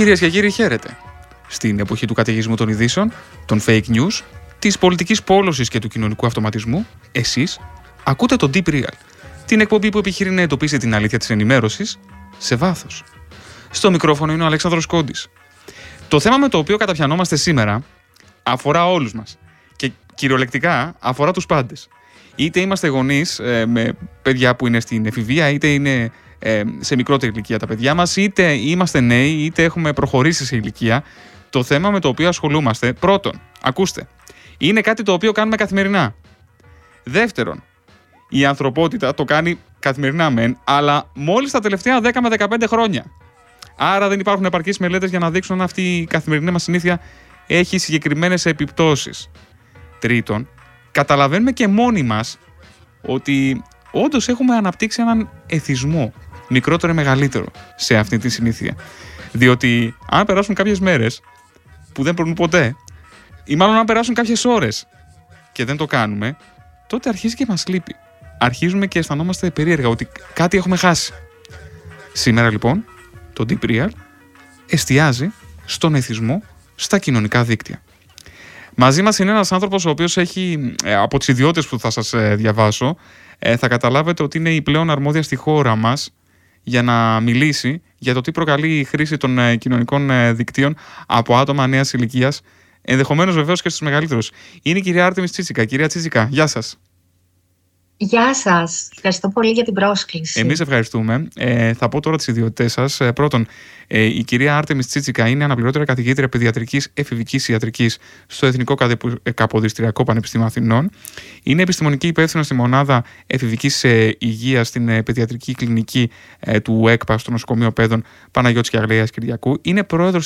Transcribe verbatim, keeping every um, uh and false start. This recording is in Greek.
Κυρίες και κύριοι, χαίρετε. Στην εποχή του καταιγισμού των ειδήσεων, των fake news, της πολιτικής πόλωσης και του κοινωνικού αυτοματισμού, εσείς ακούτε το Deep Real, την εκπομπή που επιχειρεί να εντοπίσει την αλήθεια της ενημέρωσης σε βάθος. Στο μικρόφωνο είναι ο Αλέξανδρος Κόντης. Το θέμα με το οποίο καταπιανόμαστε σήμερα αφορά όλους μας και κυριολεκτικά αφορά τους πάντες. Είτε είμαστε γονείς ε, με παιδιά που είναι στην εφηβεία, είτε είναι ε, σε μικρότερη ηλικία τα παιδιά μας, είτε είμαστε νέοι, είτε έχουμε προχωρήσει σε ηλικία. Το θέμα με το οποίο ασχολούμαστε, πρώτον, ακούστε, είναι κάτι το οποίο κάνουμε καθημερινά. Δεύτερον, η ανθρωπότητα το κάνει καθημερινά μεν, αλλά μόλις τα τελευταία δέκα με δεκαπέντε χρόνια. Άρα δεν υπάρχουν επαρκείς μελέτες για να δείξουν αν αυτή η καθημερινή μας συνήθεια έχει συγκεκριμένες επιπτώσεις. Τρίτον, καταλαβαίνουμε και μόνοι μας ότι όντως έχουμε αναπτύξει έναν εθισμό, μικρότερο ή μεγαλύτερο, σε αυτή τη συνήθεια. Διότι αν περάσουν κάποιες μέρες που δεν περνούν ποτέ, ή μάλλον αν περάσουν κάποιες ώρες και δεν το κάνουμε, τότε αρχίζει και μας λείπει. Αρχίζουμε και αισθανόμαστε περίεργα ότι κάτι έχουμε χάσει. Σήμερα λοιπόν το Deep Real εστιάζει στον εθισμό στα κοινωνικά δίκτυα. Μαζί μας είναι ένας άνθρωπος ο οποίος έχει, από τις ιδιότητες που θα σας διαβάσω, θα καταλάβετε ότι είναι η πλέον αρμόδια στη χώρα μας για να μιλήσει για το τι προκαλεί η χρήση των κοινωνικών δικτύων από άτομα νέας ηλικίας, ενδεχομένως βεβαίως και στους μεγαλύτερους. Είναι η κυρία Άρτεμις Τσίτσικα. Κυρία Τσίτσικα, γεια σας. Γεια σας. Ευχαριστώ πολύ για την πρόσκληση. Εμείς ευχαριστούμε. Ε, θα πω τώρα τις ιδιότητές σας. Ε, πρώτον, ε, η κυρία Άρτεμις Τσίτσικα είναι αναπληρώτρια καθηγήτρια παιδιατρικής εφηβικής ιατρικής στο Εθνικό Καποδιστριακό Πανεπιστήμιο Αθηνών. Είναι επιστημονική υπεύθυνο στη μονάδα εφηβικής ε, υγείας στην ε, παιδιατρική κλινική ε, του ΕΚΠΑ στο νοσοκομείο Παιδών Παναγιώτης και Αγλαίας Κυριακού. Είναι πρόεδρος